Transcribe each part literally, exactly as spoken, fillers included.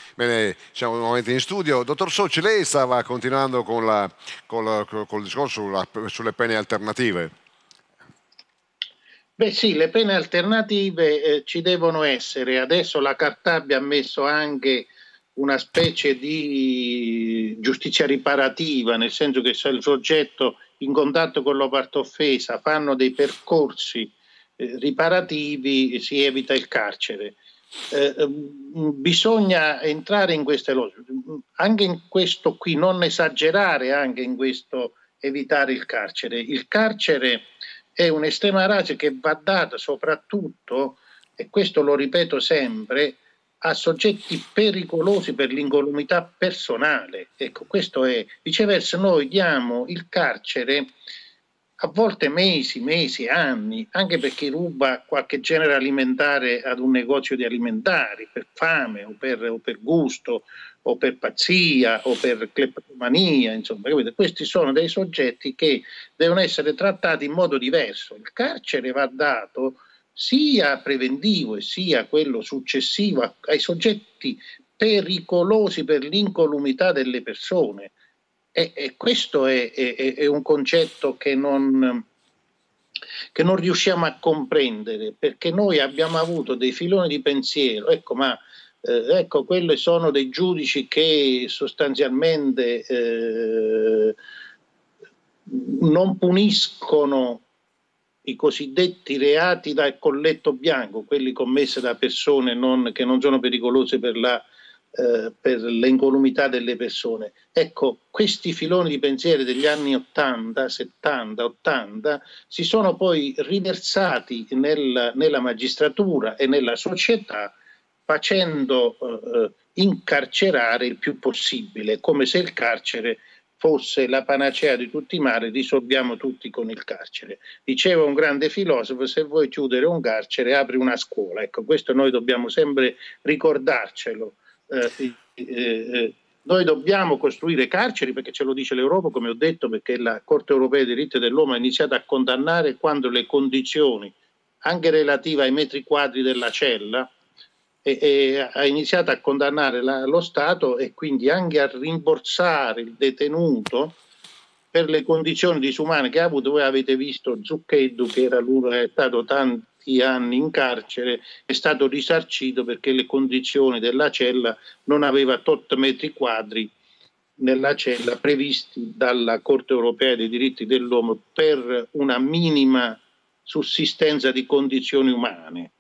Bene, siamo nuovamente in studio. Dottor Socci, lei stava continuando con, la, con, la, con il discorso sulla, sulle pene alternative. Beh sì, le pene alternative eh, ci devono essere. Adesso la Cartabia ha messo anche una specie di giustizia riparativa, nel senso che se il soggetto in contatto con la parte offesa fanno dei percorsi eh, riparativi, si evita il carcere. Eh, bisogna entrare in queste logiche, anche in questo qui, non esagerare anche in questo evitare il carcere. Il carcere è un'estrema ratio che va data soprattutto, e questo lo ripeto sempre, a soggetti pericolosi per l'incolumità personale. Ecco, questo è. Viceversa, noi diamo il carcere a volte mesi, mesi, anni, anche per chi ruba qualche genere alimentare ad un negozio di alimentari, per fame o per, o per gusto o per pazzia o per cleptomania, insomma, capite? Questi sono dei soggetti che devono essere trattati in modo diverso. Il carcere va dato sia preventivo e sia quello successivo ai soggetti pericolosi per l'incolumità delle persone. E, e questo è, è, è un concetto che non, che non riusciamo a comprendere, perché noi abbiamo avuto dei filoni di pensiero, ecco, ma eh, ecco, quelli sono dei giudici che sostanzialmente eh, non puniscono i cosiddetti reati dal colletto bianco, quelli commessi da persone non, che non sono pericolose per la eh, per l'incolumità delle persone. Ecco, questi filoni di pensiero degli anni ottanta, settanta, ottanta si sono poi riversati nel, nella magistratura e nella società, facendo eh, incarcerare il più possibile, come se il carcere fosse la panacea di tutti i mali, risolviamo tutti con il carcere. Diceva un grande filosofo: se vuoi chiudere un carcere, apri una scuola. Ecco, questo noi dobbiamo sempre ricordarcelo. Eh, eh, noi dobbiamo costruire carceri, perché ce lo dice l'Europa, come ho detto, perché la Corte europea dei diritti dell'uomo ha iniziato a condannare quando le condizioni, anche relative ai metri quadri della cella, e, e ha iniziato a condannare la, lo Stato e quindi anche a rimborsare il detenuto per le condizioni disumane che ha avuto. Voi avete visto Zucchetto, che era lui, che è stato tanti anni in carcere, è stato risarcito perché le condizioni della cella non aveva tot metri quadri nella cella previsti dalla Corte europea dei diritti dell'uomo per una minima sussistenza di condizioni umane.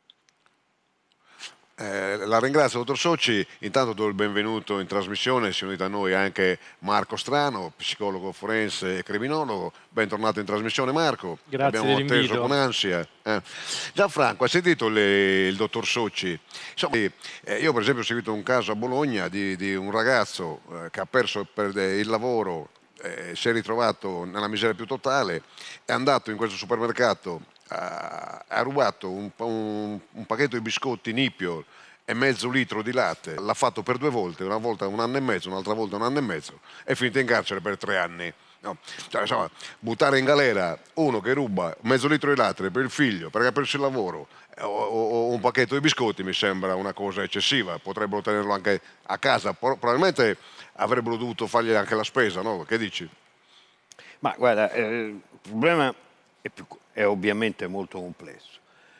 Eh, la ringrazio, dottor Socci. Intanto do il benvenuto in trasmissione. Si è unito a noi anche Marco Strano, psicologo forense e criminologo. Bentornato in trasmissione, Marco. Grazie Abbiamo atteso dell'invito. con ansia. Eh. Gianfranco, hai sentito le, il dottor Socci? Insomma, eh, io per esempio ho seguito un caso a Bologna di, di un ragazzo eh, che ha perso per il lavoro, eh, si è ritrovato nella miseria più totale, è andato in questo supermercato, ha, ha rubato un, un, un pacchetto di biscotti Nipio e mezzo litro di latte, l'ha fatto per due volte, una volta un anno e mezzo, un'altra volta un anno e mezzo, è finito in carcere per tre anni. No. Cioè, insomma, buttare in galera uno che ruba mezzo litro di latte per il figlio perché ha perso il lavoro o, o, o un pacchetto di biscotti mi sembra una cosa eccessiva. Potrebbero tenerlo anche a casa, probabilmente avrebbero dovuto fargli anche la spesa, no? Che dici? Ma guarda, eh, il problema è, più, è ovviamente molto complesso.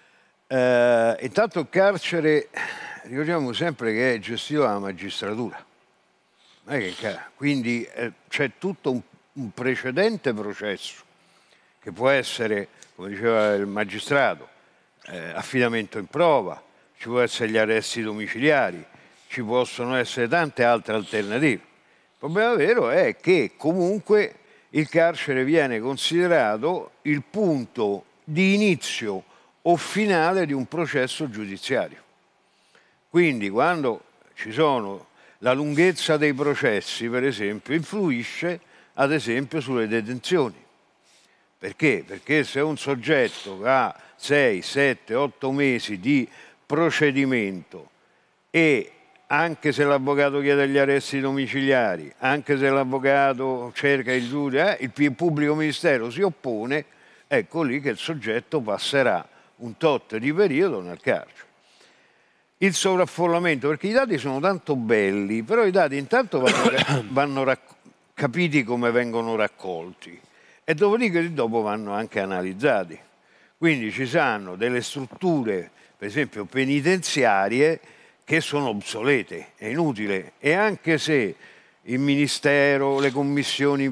Eh, intanto il carcere, ricordiamo sempre che è gestito dalla magistratura. Non è che, quindi eh, c'è tutto un, un precedente processo che può essere, come diceva il magistrato, eh, affidamento in prova, ci può essere gli arresti domiciliari, ci possono essere tante altre alternative. Il problema vero è che comunque il carcere viene considerato il punto di inizio o finale di un processo giudiziario. Quindi quando ci sono la lunghezza dei processi, per esempio, influisce ad esempio sulle detenzioni. Perché? Perché se un soggetto ha sei, sette, otto mesi di procedimento e anche se l'avvocato chiede gli arresti domiciliari, anche se l'avvocato cerca il giudice, eh, il pubblico ministero si oppone, ecco lì che il soggetto passerà un tot di periodo nel carcere. il sovraffollamento, perché i dati sono tanto belli, però i dati intanto vanno, vanno racc- capiti come vengono raccolti e dopodiché dopo vanno anche analizzati. Quindi ci saranno delle strutture, per esempio penitenziarie, che sono obsolete, è inutile, e anche se il Ministero, le commissioni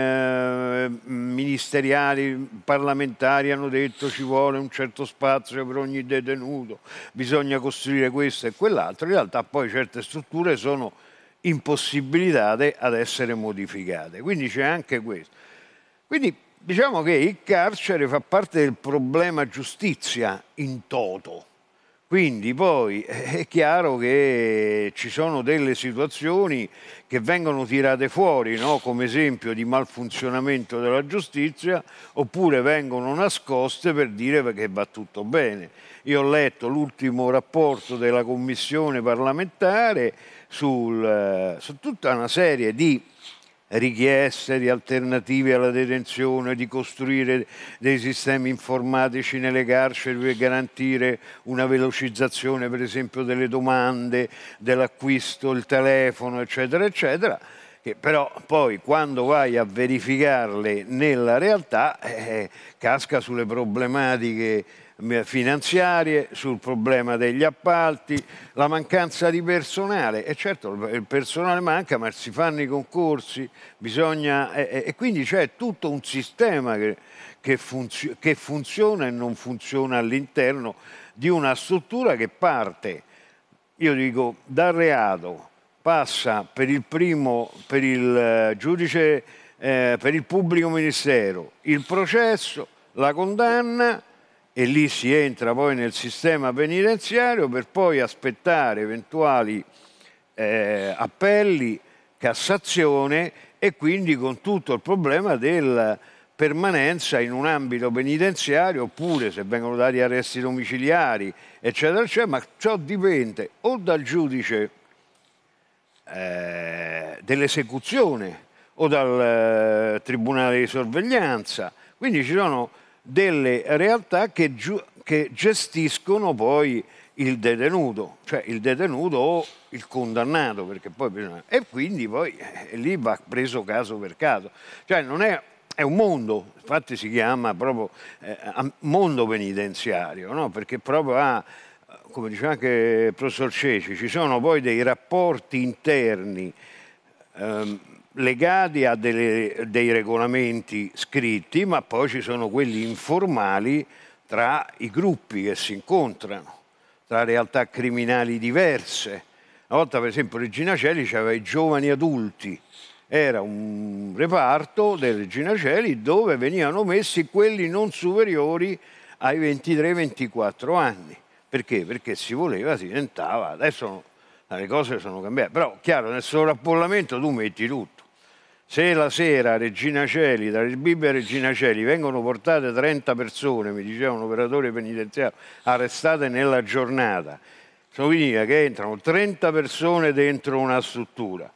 eh, ministeriali, parlamentari hanno detto ci vuole un certo spazio per ogni detenuto, bisogna costruire questo e quell'altro, in realtà poi certe strutture sono impossibilitate ad essere modificate, quindi c'è anche questo. Quindi diciamo che il carcere fa parte del problema giustizia in toto. Quindi poi è chiaro che ci sono delle situazioni che vengono tirate fuori, no? Come esempio di malfunzionamento della giustizia, oppure vengono nascoste per dire che va tutto bene. Io ho letto l'ultimo rapporto della commissione parlamentare sul, su tutta una serie di richieste di alternative alla detenzione, di costruire dei sistemi informatici nelle carceri per garantire una velocizzazione per esempio delle domande, dell'acquisto, il telefono, eccetera, eccetera, che però poi quando vai a verificarle nella realtà eh, casca sulle problematiche finanziarie, sul problema degli appalti, la mancanza di personale, e certo il personale manca ma si fanno i concorsi, bisogna, e, e quindi c'è tutto un sistema che, che, funzio, che funziona e non funziona all'interno di una struttura che parte, io dico, dal reato, passa per il primo, per il giudice, eh, per il pubblico ministero, il processo, la condanna, e lì si entra poi nel sistema penitenziario per poi aspettare eventuali eh, appelli, Cassazione, e quindi con tutto il problema della permanenza in un ambito penitenziario, oppure se vengono dati arresti domiciliari, eccetera, eccetera, ma ciò dipende o dal giudice eh, dell'esecuzione o dal eh, tribunale di sorveglianza. Quindi ci sono delle realtà che, che gestiscono poi il detenuto, cioè il detenuto o il condannato, perché poi bisogna... e quindi poi eh, lì va preso caso per caso, cioè non è, è un mondo, infatti si chiama proprio eh, mondo penitenziario, no? Perché proprio ha, come diceva anche il professor Ceci, ci sono poi dei rapporti interni ehm, legati a delle, dei regolamenti scritti, ma poi ci sono quelli informali tra i gruppi che si incontrano, tra realtà criminali diverse. Una volta, per esempio, Regina Coeli aveva i giovani adulti, era un reparto del Regina Coeli dove venivano messi quelli non superiori ai ventitré ventiquattro anni. Perché? Perché si voleva, si tentava, adesso le cose sono cambiate, però chiaro, nel sovraffollamento tu metti tutto. Se la sera a Regina Coeli, tra il Bibbia e Regina Coeli, vengono portate trenta persone, mi diceva un operatore penitenziario, arrestate nella giornata, significa che entrano trenta persone dentro una struttura,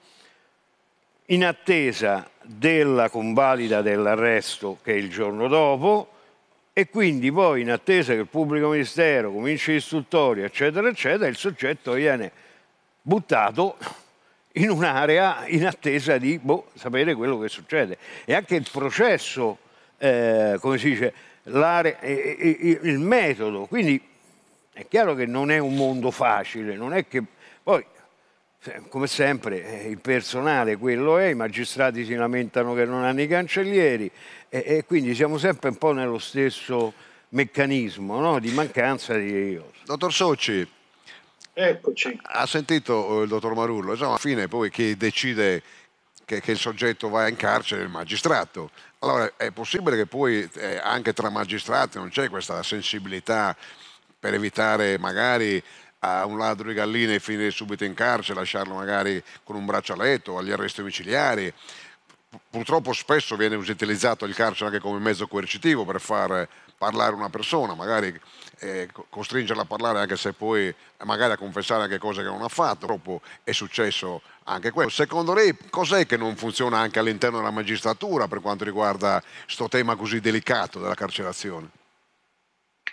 in attesa della convalida dell'arresto, che è il giorno dopo, e quindi poi in attesa che il pubblico ministero cominci l'istruttoria, eccetera, eccetera, il soggetto viene buttato in un'area in attesa di boh, sapere quello che succede. E anche il processo, eh, come si dice, l'area, eh, eh, il metodo. Quindi è chiaro che non è un mondo facile, non è che poi, come sempre, il personale quello è, i magistrati si lamentano che non hanno i cancellieri e, e quindi siamo sempre un po' nello stesso meccanismo, no? Di mancanza di... Dottor Socci, eccoci. Ha sentito il dottor Marullo, insomma, alla fine poi chi decide che, che il soggetto va in carcere è il magistrato. Allora è possibile che poi eh, anche tra magistrati non c'è questa sensibilità per evitare magari a un ladro di galline finire subito in carcere, lasciarlo magari con un braccialetto, agli arresti domiciliari. Purtroppo spesso viene utilizzato il carcere anche come mezzo coercitivo per far parlare una persona, magari eh, costringerla a parlare anche se poi magari a confessare anche cose che non ha fatto. Purtroppo è successo anche questo. Secondo lei cos'è che non funziona anche all'interno della magistratura per quanto riguarda questo tema così delicato della carcerazione?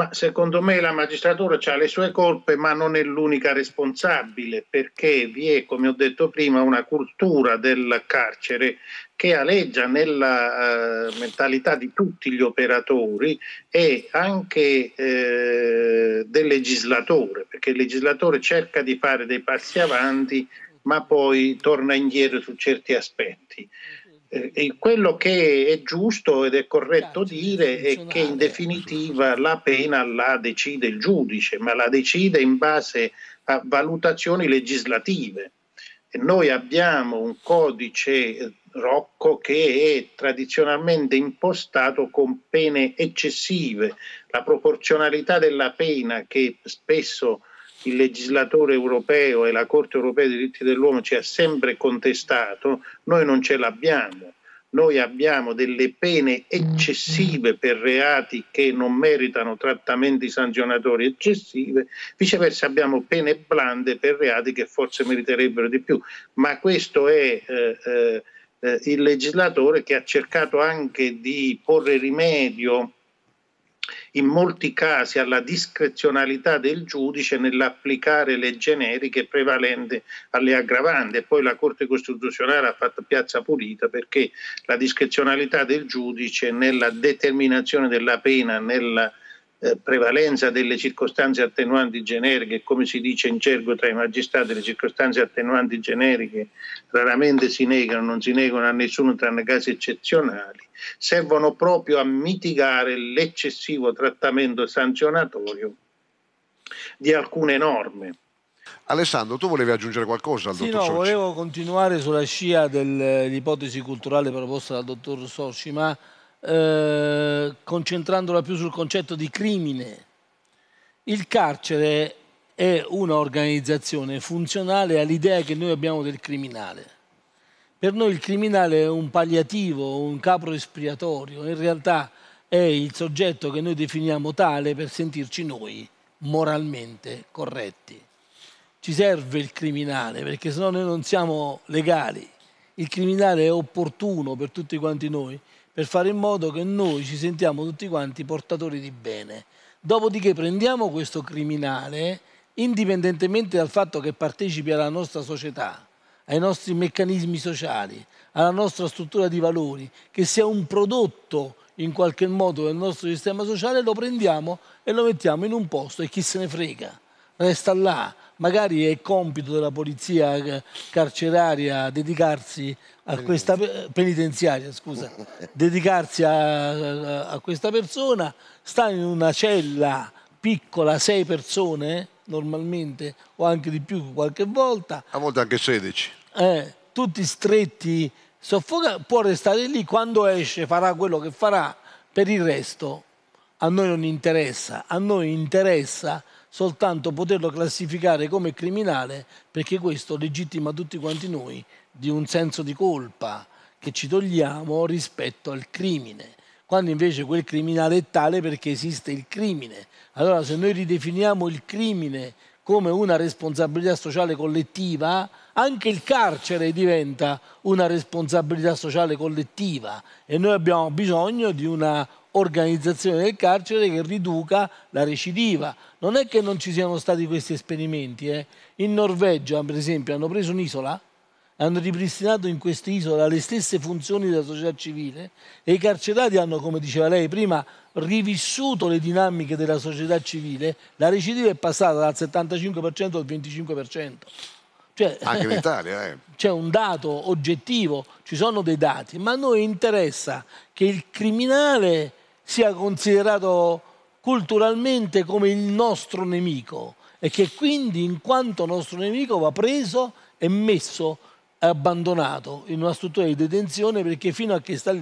Ma secondo me la magistratura ha le sue colpe, ma non è l'unica responsabile, perché vi è, come ho detto prima, una cultura del carcere che aleggia nella eh, mentalità di tutti gli operatori e anche eh, del legislatore, perché il legislatore cerca di fare dei passi avanti, ma poi torna indietro su certi aspetti. Eh, quello che è giusto ed è corretto dire è che in definitiva la pena la decide il giudice, ma la decide in base a valutazioni legislative. E noi abbiamo un codice Rocco che è tradizionalmente impostato con pene eccessive. La proporzionalità della pena, che spesso il legislatore europeo e la Corte europea dei diritti dell'uomo ci ha sempre contestato, noi non ce l'abbiamo. Noi abbiamo delle pene eccessive per reati che non meritano trattamenti sanzionatori eccessive, viceversa abbiamo pene blande per reati che forse meriterebbero di più. Ma questo è eh, eh, il legislatore che ha cercato anche di porre rimedio in molti casi alla discrezionalità del giudice nell'applicare le generiche prevalenti alle aggravanti, e poi la Corte Costituzionale ha fatto piazza pulita, perché la discrezionalità del giudice nella determinazione della pena, nella eh, prevalenza delle circostanze attenuanti generiche, come si dice in gergo tra i magistrati, le circostanze attenuanti generiche raramente si negano, non si negano a nessuno tranne casi eccezionali, servono proprio a mitigare l'eccessivo trattamento sanzionatorio di alcune norme. Alessandro, tu volevi aggiungere qualcosa al sì, dottor no, Socci? volevo continuare sulla scia dell'ipotesi culturale proposta dal dottor Socci, ma eh, concentrandola più sul concetto di crimine. Il carcere è un'organizzazione funzionale all'idea che noi abbiamo del criminale. Per noi il criminale è un palliativo, un capro espiatorio, in realtà è il soggetto che noi definiamo tale per sentirci noi moralmente corretti. Ci serve il criminale, perché sennò noi non siamo legali. Il criminale è opportuno per tutti quanti noi, per fare in modo che noi ci sentiamo tutti quanti portatori di bene. Dopodiché prendiamo questo criminale, indipendentemente dal fatto che partecipi alla nostra società, ai nostri meccanismi sociali, alla nostra struttura di valori, che sia un prodotto in qualche modo del nostro sistema sociale, lo prendiamo e lo mettiamo in un posto e chi se ne frega, resta là. Magari è compito della polizia carceraria dedicarsi a questa penitenziaria, scusa, dedicarsi a, a, a questa persona, sta in una cella piccola, sei persone normalmente, o anche di più qualche volta. A volte anche sedici. Eh, tutti stretti, soffocati, può restare lì, quando esce farà quello che farà, per il resto a noi non interessa, a noi interessa soltanto poterlo classificare come criminale, perché questo legittima tutti quanti noi di un senso di colpa che ci togliamo rispetto al crimine, quando invece quel criminale è tale perché esiste il crimine. Allora se noi ridefiniamo il crimine come una responsabilità sociale collettiva, anche il carcere diventa una responsabilità sociale collettiva e noi abbiamo bisogno di una organizzazione del carcere che riduca la recidiva. Non è che non ci siano stati questi esperimenti. Eh. In Norvegia, per esempio, hanno preso un'isola, hanno ripristinato in quest'isola le stesse funzioni della società civile e i carcerati hanno, come diceva lei prima, rivissuto le dinamiche della società civile. La recidiva è passata dal settantacinque per cento al venticinque per cento. Cioè, anche in Italia. Eh. C'è un dato oggettivo, ci sono dei dati, ma a noi interessa che il criminale sia considerato culturalmente come il nostro nemico e che quindi in quanto nostro nemico va preso e messo, abbandonato in una struttura di detenzione, perché fino a che sta lì